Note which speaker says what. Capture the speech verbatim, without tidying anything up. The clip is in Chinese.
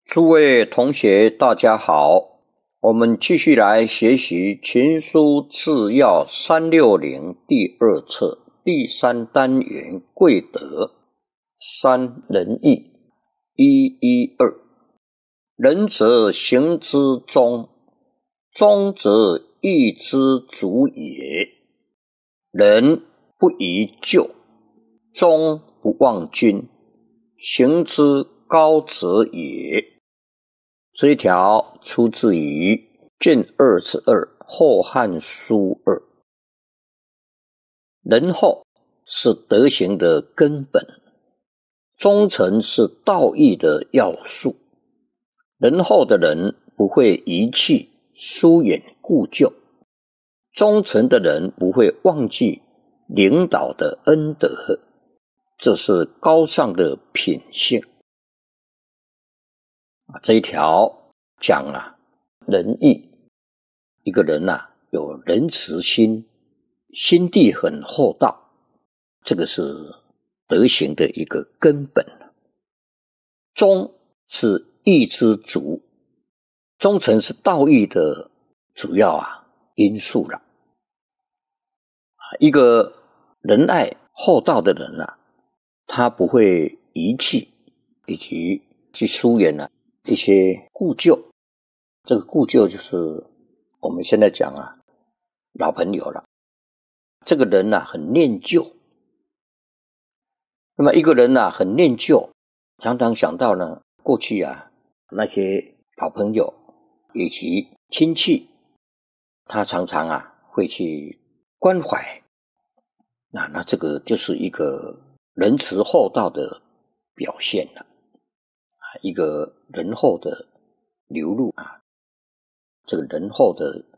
Speaker 1: 诸位同学大家好，我们继续来学习《群书治要三六零》第二册第三单元贵德三仁义一一二。仁则行之忠，忠则义之主也。仁不疑咎，忠不忘君，行之高则也。这一条出自于卷二十二《后汉书二》。仁厚是德行的根本，忠诚是道义的要素。仁厚的人不会遗弃疏远故旧，忠诚的人不会忘记领导的恩德，这是高尚的品性。这一条讲啊，仁义，一个人啊有仁慈心，心地很厚道，这个是德行的一个根本。忠是义之主，忠诚是道义的主要啊因素了。一个仁爱厚道的人啊，他不会遗弃以及去疏远啊一些故旧，这个故旧就是我们现在讲啊老朋友了。这个人啊很念旧，那么一个人啊很念旧，常常想到呢过去啊那些老朋友以及亲戚，他常常啊会去关怀，那那这个就是一个仁慈厚道的表现了。一个仁厚的流露啊，这个仁厚的